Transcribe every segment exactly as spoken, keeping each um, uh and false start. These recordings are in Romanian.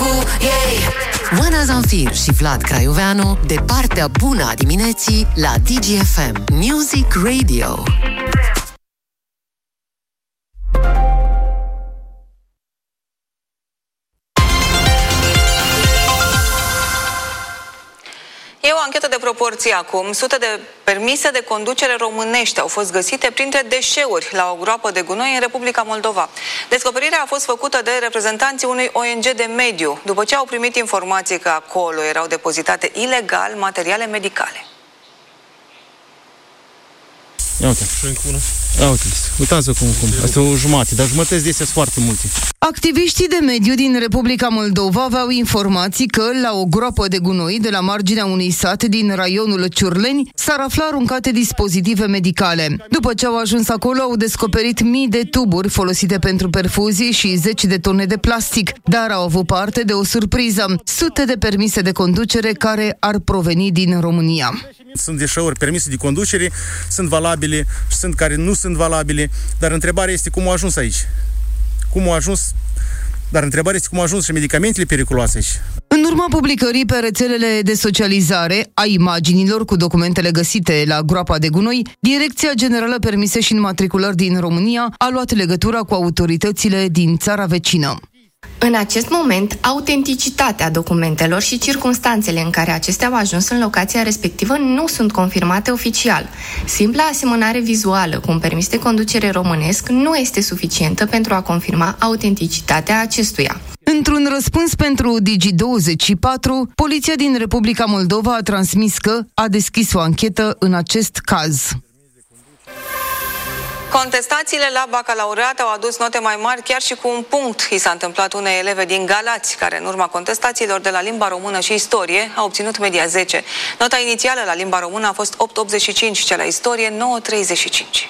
cu ei. Oana Zanfir și Vlad Craioveanu, de partea bună a dimineții la D G F M Music Radio. E o anchetă de proporții acum. Sute de permise de conducere românești au fost găsite printre deșeuri la o groapă de gunoi în Republica Moldova. Descoperirea a fost făcută de reprezentanții unui O N G de mediu, după ce au primit informații că acolo erau depozitate ilegal materiale medicale. Ia uite. Și încă una. Ia uite, uitați-vă cum, cum. Asta e o jumătate, dar jumătăți de astea sunt foarte multe. Activiștii de mediu din Republica Moldova aveau informații că la o groapă de gunoi de la marginea unui sat din raionul Ciurleni s-ar afla aruncate dispozitive medicale. După ce au ajuns acolo, au descoperit mii de tuburi folosite pentru perfuzii și zeci de tone de plastic, dar au avut parte de o surpriză: sute de permise de conducere care ar proveni din România. Sunt deșeuri, permise de conducere, sunt valabile și sunt care nu sunt valabile, dar întrebarea este cum au ajuns aici. Cum au ajuns, dar întrebarea este cum au ajuns și medicamentele periculoase aici. În urma publicării pe rețelele de socializare a imaginilor cu documentele găsite la groapa de gunoi, Direcția Generală Permise și Înmatriculări din România a luat legătura cu autoritățile din țara vecină. În acest moment, autenticitatea documentelor și circumstanțele în care acestea au ajuns în locația respectivă nu sunt confirmate oficial. Simpla asemănare vizuală cu un permis de conducere românesc nu este suficientă pentru a confirma autenticitatea acestuia. Într-un răspuns pentru Digi douăzeci și patru, Poliția din Republica Moldova a transmis că a deschis o anchetă în acest caz. Contestațiile la bacalaureat au adus note mai mari, chiar și cu un punct. I s-a întâmplat unei eleve din Galați, care în urma contestațiilor de la limba română și istorie a obținut media zece. Nota inițială la limba română a fost opt virgulă optzeci și cinci, cea la istorie nouă virgulă treizeci și cinci.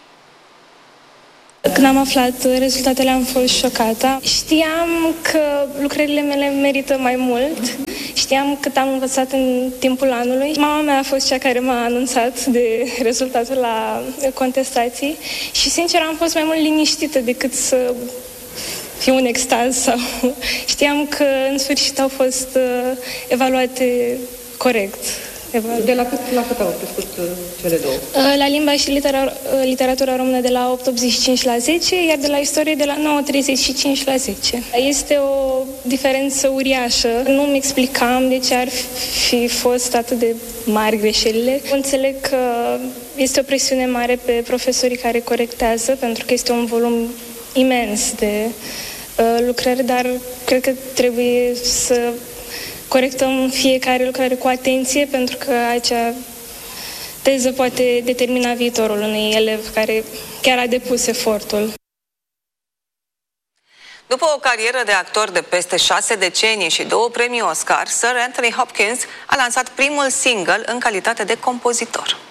Când am aflat rezultatele am fost șocată. Știam că lucrările mele merită mai mult. Știam cât am învățat în timpul anului. Mama mea a fost cea care m-a anunțat de rezultatul la contestații și, sincer, am fost mai mult liniștită decât să fiu în extaz. Sau... Știam că, în sfârșit, au fost uh, evaluate corect. De la cât, la cât au crescut cele două? La limba și litera, literatura română de la opt virgulă optzeci și cinci la zece, iar de la istorie de la nouă virgulă treizeci și cinci la zece. Este o diferență uriașă. Nu-mi explicam de ce ar fi fost atât de mari greșelile. Înțeleg că este o presiune mare pe profesorii care corectează, pentru că este un volum imens de uh, lucrări, dar cred că trebuie să corectăm fiecare lucrare cu atenție, pentru că acea teză poate determina viitorul unui elev care chiar a depus efortul. După o carieră de actor de peste șase decenii și două premii Oscar, Sir Anthony Hopkins a lansat primul single în calitate de compozitor.